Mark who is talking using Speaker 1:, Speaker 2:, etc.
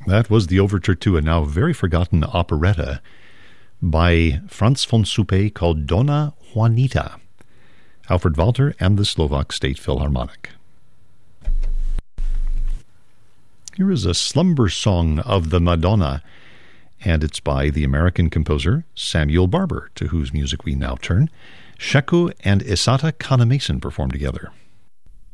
Speaker 1: That was the overture to a now very forgotten operetta by Franz von Suppé called Donna Juanita, Alfred Walter and the Slovak State Philharmonic. Here is a slumber song of the Madonna, and it's by the American composer Samuel Barber, to whose music we now turn. Sheku and Isata Kanemason perform together.